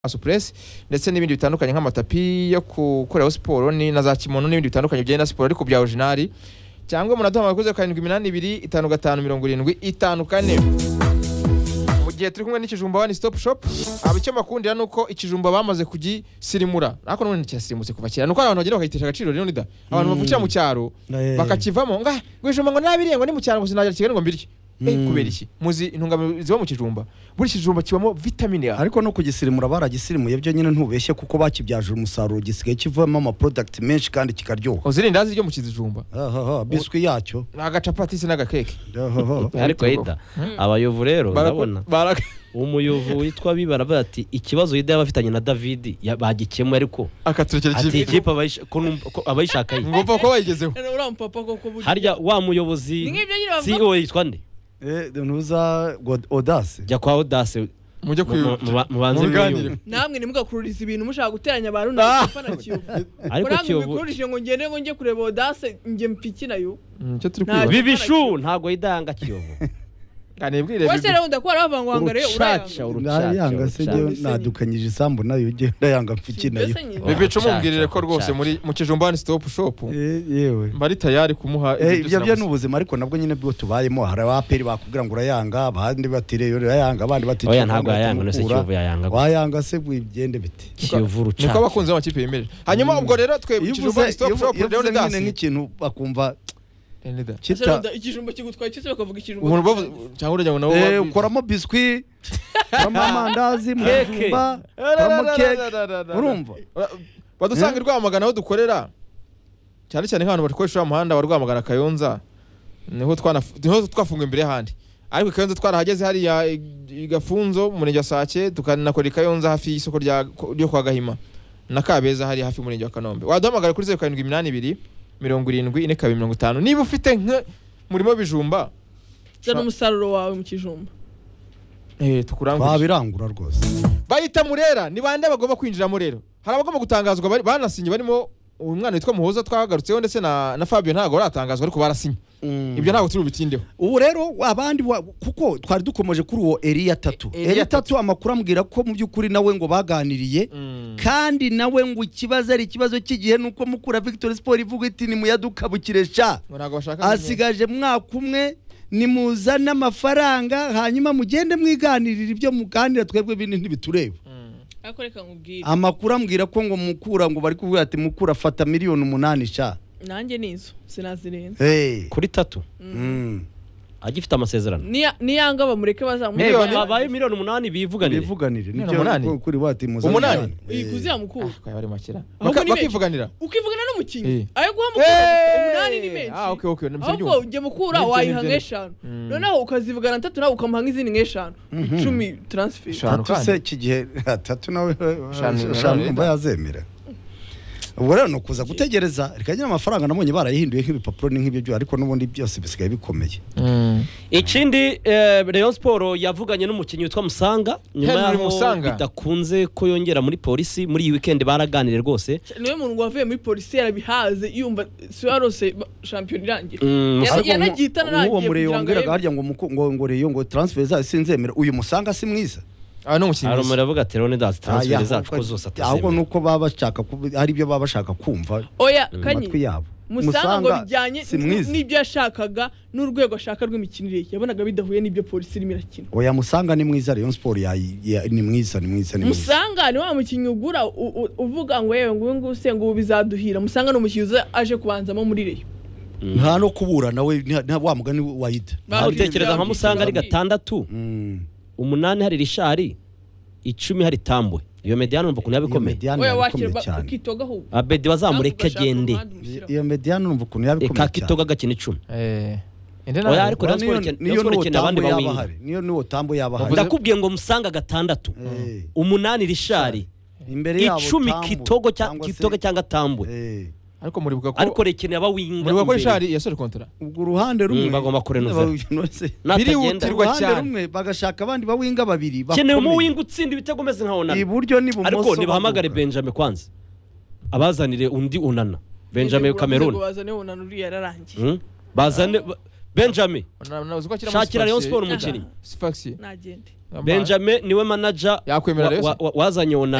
Supress ndetse n'ibindi bitandukanye nk'amatapi yo gukorera siporo ni na za kimono n'ibindi bitandukanye bya siporo ariko bya original cyangwa munaduha makuze 782 mu gihe turi kumwe n'ikijumba One Stop Shop abicyo makundira nuko ikijumba bamaze kugisirimura ariko none cyasirimutse kuva cyane nuko abantu bagera bakayitesha agaciro rero nida abantu bavukira mu cyaro bakakivamo ngwijumba ngo nabiriye ngo ni mu cyaro ngo sinagira Kigali ngo mbirye kubera iki muzi intungamubiri ziba mu kijumba buri kijumba kibamo vitamine A ariko no kugisirimura baragisirimuye byo nyine ntubeshye kuko bakibyaje umusaruro gisigaye kivamo ama product menshi kandi kikaryoha uzirindazi ryo mu kijumba biswi yacyo agacapati se n'agakeke ariko yita abayovu rero ndabona umuyovu witwa bibara bati ikibazo yida yabafitanye na David bagikemwe ariko akaturekera ikipe abayishaka ngomba ko bayigezeho harya wa muyobozi CEO yitwa nde nuza Audace jya kwa Audace mujye mubanze muganire namwe nimugakururiza ibintu mushaka guteranya abantu n'abafana Kiyovu ariko Kiyovu kururije ngo njye kureba Audace njye mpiki nayo cyo turi kwiba bibishu ntago yidanga Kiyovu kanebwire wese rero ndakora bavangwanga rero urayanga se je nadukanyije isambu nayo ugenda yanga mpiki nayo bibicu mumbwirire ko rwose muri mu kijumba One Stop Shop yewe bari tayari kumuha ibyo byo n'ubuzima ariko nabwo nyine bwo tubayemo hari abaperi bakubwira ngo urayanga abandi batire urayanga abandi batire oya ntago yayanga no se Kiyovu yayanga wayanga se bwigende bite Kiyovu ruca niko abakunze amakipe yemeje hanyuma ubwo rero twe kijumba One Stop Shop rero ndase nk'ikintu bakumva kita ikijumba kigutwaye cyose bakavuga ikijumba umuntu bavu cyangwa urajya ngo nawo ukoramo biswi ukoramo amandazi mujumba ukoramo cake urumva badusanga Rwamagana aho dukorera cyane cyane nk'abantu bakoresha umuhanda wa Rwamagana Kayonza niho twafunga imbere handi ariko Kayonza twarahageze hari ya Gafunzo murenge wa Sake tukanakora Kayonza hafi y'isoko ryo kwa Gahima na Kabeza hari hafi murenge wa Kanombe waduhamagara kuri 0782 74 niba ufite murimo bijumba cyane umusaruro wawe mu kijumba tukurangura babirangura rwose bayita Murera ni bande bagomba kwinjiramo rero hari abagomba gutangazwa banasinye barimo umwana witwa Muhoza twagarutseho ndetse na Fabio ntago baratangazwa ariko barasinye ibyo ntago turi bitindeho ubu rero abandi kuko twari dukomeje kuri uwo Elia 3 amakuru ambwira ko mu byukuri nawe ngo baganiriye kandi nawe ngo ikibazo ari ikibazo cy'igihe nuko mukura Victory Sport ivuga iti ni muyadukabukiresha asigaje mwaka umwe ni muzana amafaranga hanyuma mugende mwiganirira ibyo muganira twebwe bindi ntibitureba ariko reka nkubwire amakuru ambwira ko ngo mukura ngo bari kuvuga ati mukura fata 8,000,000 sha nanjye nizo sinazirenze kuri 3 agifite amasezerano ni yanga bamureke bazamureka abaye 8,000,000 bivuganire nibyo kuri bati muzana 8 ikuzira mukuru bari makira bakivuganira ukivugana n'umukinyi ayo guha 8 ni menshi okay ahubwo ujye mukura wayiha nk'eshanu noneho ukazivugana 3 nawe ukamuha nk'izindi nk'eshanu 10 transfer se kigihe 3 nawe shanu mba yazemera ubwo rero nukuza gutegereza rikagira amafaranga namwe barayihinduye nk'ibipapuro nk'ibyo ariko nubundi byose bisigaye bikomeye ikindi Rayon Sport yavuganye n'umukinyi witwa Musanga nyuma yaho bidakunze ko yongera muri polisi muri iyi weekend baraganire rwose niwe muntu wavuye muri polisi yarabihaze yumva siwarose champion irangira yanagitana nagiye uwo muri yongeraga harya ngo Rayon ngo transfer za sinzemera uyu Musanga si mwiza no mukinyi arumura avuga ati rone das transfer zacu ko zose atazemera ahubwo nuko baba bashaka hari ibyo baba bashaka kumva oya kanyi Musanga ngo bijyanye n'ibyo yashakaga n'urwego ashaka rw'imikinire yabonaga bidahuye n'ibyo polisi irimo irakina oya Musanga ni mwiza Rayon Sport ni mwiza Musanga ni wa mukinyi ugura uvuga ngo yewe ngo usenga bizaduhira Musanga no mukinyi aje kubanzamo muri Rayon nta no kubura nawe nta wa mugani wayita utekereza nka Musanga ari 6 8 hari Rishari 10 hari Tambwe iyo mediano numva kuntu yabikomeye oya wakira ukitoga hu Abedi bazamureka gende iyo mediano numva kuntu yabikomeye kakitoga gakina 10 oya ariko niyo n'uwo abandi bawinga niyo n'uwo Tambo yabahari ndakubwiye ngo Musanga 6 8 Rishari imbere yabo 10 kitoga cyangwa Tambwe ariko muribuka ko ariko rekene abawinga muribuka ko Rishari yasore kontra ubwo ruhande rumwe bagomba kurenuza birihutirwa cyane bagashaka abandi bawinga babiri bakomeye mu winga utsinda ibitego meze nka Onana iburyo ni bumoso ariko nibahamagare Benjamin kwanza abazanire undi Onana Benjamin Cameroon bazane Onana uri yararangiye bazane Benjamin shakira Rayon Sport umukinnyi Sfaxi nagende Benjamin niwe manager Yakwemera Rayon wazanye Onana